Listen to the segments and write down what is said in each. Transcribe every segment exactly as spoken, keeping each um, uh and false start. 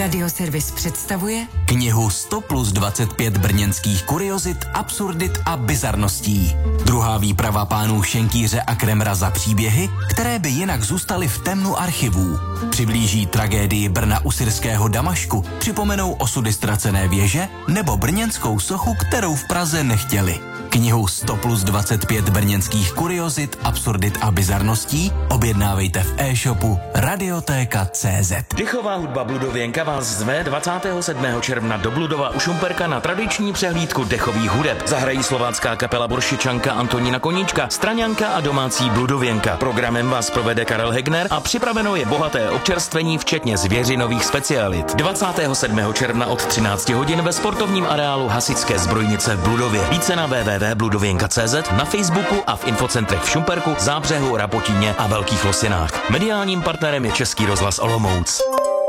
Radioservis představuje knihu sto plus dvacet pět brněnských kuriozit, absurdit a bizarností. Druhá výprava pánů Šenkýře a Kremra za příběhy, které by jinak zůstaly v temnu archivů. Přiblíží tragédii Brna u syrského Damašku, připomenou osudy ztracené věže nebo brněnskou sochu, kterou v Praze nechtěli. Knihu sto plus dvacet pět brněnských kuriozit, absurdit a bizarností objednávejte v e-shopu radiotéka tečka cé zet. Dechová hudba Bludověnka vás zve dvacátého sedmého června do Bludova u Šumperka na tradiční přehlídku dechových hudeb. Zahrají slovácká kapela Boršičanka Antonína Koníčka, Straňanka a domácí Bludověnka. Programem vás provede Karel Hegner a připraveno je bohaté občerstvení, včetně zvěřinových specialit. dvacátého sedmého června od třinácti hodin ve sportovním areálu Hasičské zbrojnice v Bludově. Více na w w w tečka bludověnka tečka cé zet, na Facebooku a v infocentrech v Šumperku, Zábřehu, Rapotíně a Velkých Losinách. Mediálním partnerem je Český rozhlas Olomouc.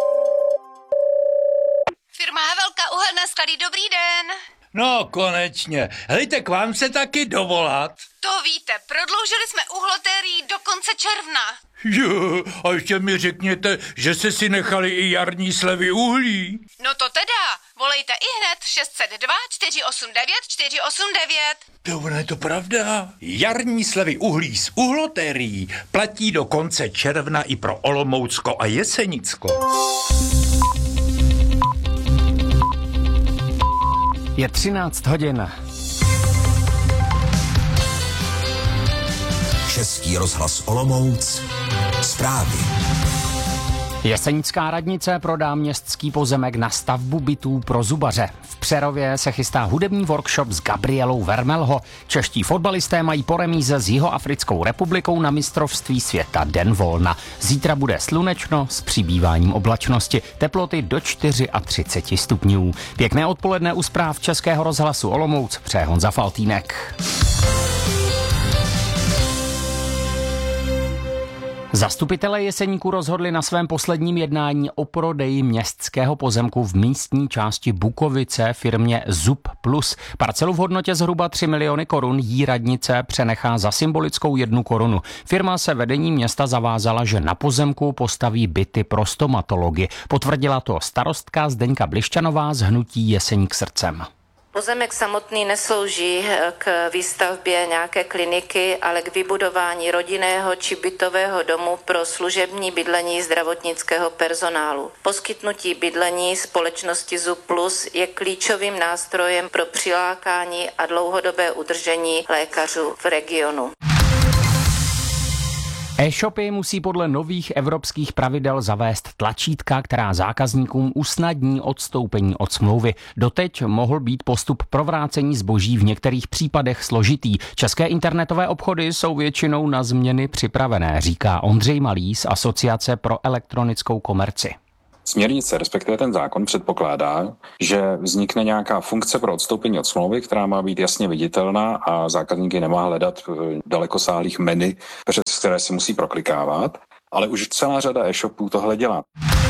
Firma Havelka, uhelné sklady, dobrý den. No, konečně. Hejte, k vám se taky dovolat. To víte, prodloužili jsme uhlotérii do konce června. Jo, a ještě mi řekněte, že jste si nechali i jarní slevy uhlí. No to teda, volejte i hned šest set dva čtyři osm devět čtyři osm devět. To ono je to pravda. Jarní slevy uhlí z uhlotérií platí do konce června i pro Olomoucko a Jesenicko. Je třináct hodin. Český rozhlas Olomouc. Zprávy. Jesenická radnice prodá městský pozemek na stavbu bytů pro zubaře. V Přerově se chystá hudební workshop s Gabrielou Vermelho. Čeští fotbalisté mají po remíze s Jihoafrickou republikou na mistrovství světa den volna. Zítra bude slunečno s přibýváním oblačnosti. Teploty do třicet čtyři stupňů. Pěkné odpoledne u zpráv Českého rozhlasu Olomouc přeje Honza Faltýnek. Zastupitelé Jeseníku rozhodli na svém posledním jednání o prodeji městského pozemku v místní části Bukovice firmě Zub Plus. Parcelu v hodnotě zhruba tři miliony korun jí radnice přenechá za symbolickou jednu korunu. Firma se vedením města zavázala, že na pozemku postaví byty pro stomatology. Potvrdila to starostka Zdeňka Blišťanová z hnutí Jeseník srdcem. Pozemek samotný neslouží k výstavbě nějaké kliniky, ale k vybudování rodinného či bytového domu pro služební bydlení zdravotnického personálu. Poskytnutí bydlení společnosti Zub Plus je klíčovým nástrojem pro přilákání a dlouhodobé udržení lékařů v regionu. E-shopy musí podle nových evropských pravidel zavést tlačítka, která zákazníkům usnadní odstoupení od smlouvy. Doteď mohl být postup pro vrácení zboží v některých případech složitý. České internetové obchody jsou většinou na změny připravené, říká Ondřej Malý z Asociace pro elektronickou komerci. Směrnice, respektive ten zákon, předpokládá, že vznikne nějaká funkce pro odstoupení od smlouvy, která má být jasně viditelná a zákazníky nemá hledat v dalekosáhlých menu, přes které se musí proklikávat, ale už celá řada e-shopů tohle dělá.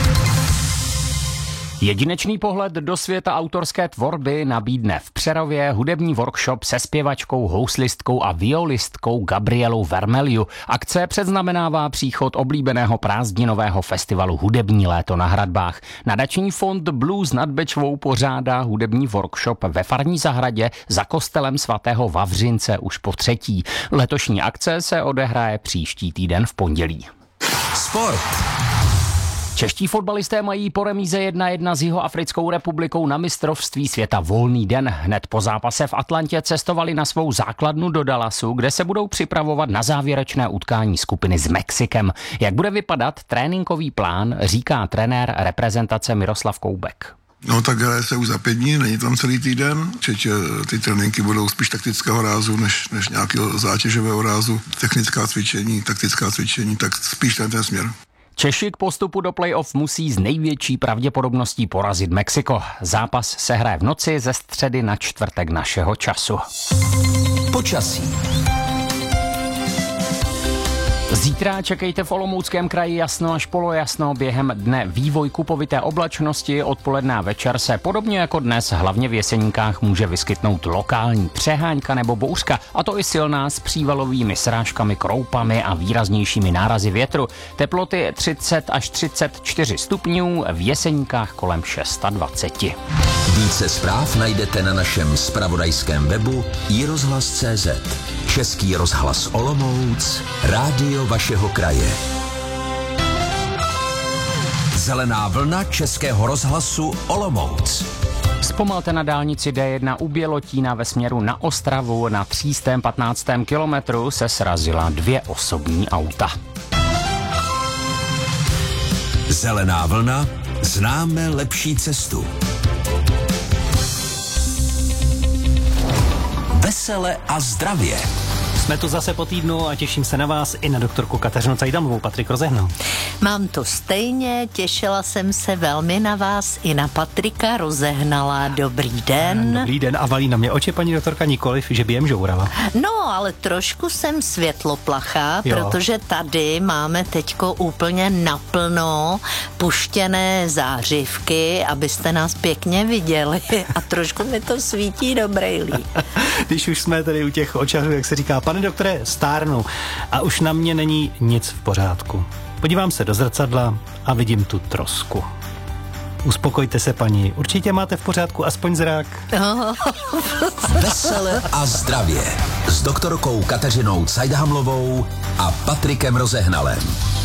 Jedinečný pohled do světa autorské tvorby nabídne v Přerově hudební workshop se zpěvačkou, houslistkou a violistkou Gabrielou Vermelhu. Akce předznamenává příchod oblíbeného prázdninového festivalu Hudební léto na Hradbách. Nadační fond Blues nad Bečvou pořádá hudební workshop ve farní zahradě za kostelem svatého Vavřince už po třetí. Letošní akce se odehraje příští týden v pondělí. Sport. Čeští fotbalisté mají po remíze jedna jedna s Jihoafrickou republikou na mistrovství světa volný den. Hned po zápase v Atlantě cestovali na svou základnu do Dallasu, kde se budou připravovat na závěrečné utkání skupiny s Mexikem. Jak bude vypadat tréninkový plán, říká trenér reprezentace Miroslav Koubek. No tak hraje se už za pět dní, není tam celý týden, čiže ty tréninky budou spíš taktického rázu, než, než nějakého zátěžového rázu. Technická cvičení, taktická cvičení, tak spíš ten, ten směr. Češi k postupu do playoff musí s největší pravděpodobností porazit Mexiko. Zápas se hraje v noci ze středy na čtvrtek našeho času. Počasí. Zítra čekejte v Olomouckém kraji jasno až polojasno, během dne vývoj kupovité oblačnosti, odpoledne a večer se podobně jako dnes hlavně v Jeseníkách může vyskytnout lokální přeháňka nebo bouřka, a to i silná s přívalovými srážkami, kroupami a výraznějšími nárazy větru. Teploty třicet až třicet čtyři stupňů, v Jeseníkách kolem dvacet šest. Více zpráv najdete na našem zpravodajském webu i rozhlas tečka cé zet. Český rozhlas Olomouc, rádio vašeho kraje. Zelená vlna Českého rozhlasu Olomouc. Zpomalte na dálnici D jedna u Bělotína ve směru na Ostravu. Na tři patnáctém kilometru se srazila dvě osobní auta. Zelená vlna, známe lepší cestu. Vesele a zdravě. Jsme tu zase po týdnu a těším se na vás i na doktorku Kateřinu Cajdamovou. Patrik Rozehnal. Mám to stejně, těšila jsem se velmi na vás i na Patrika Rozehnala. Dobrý den. Dobrý den a valí na mě oči paní doktorka nikoliv, že by jem žourala. No, ale trošku jsem světloplachá, Jo. protože tady máme teďko úplně naplno puštěné zářivky, abyste nás pěkně viděli a trošku mi to svítí do brejlí. Když už jsme tady u těch očarů, jak se říká, pane doktore, stárnu a už na mě není nic v pořádku. Podívám se do zrcadla a vidím tu trosku. Uspokojte se, paní, určitě máte v pořádku aspoň zrak. Vesele a zdravě s doktorkou Kateřinou Cajdahamlovou a Patrikem Rozehnalem.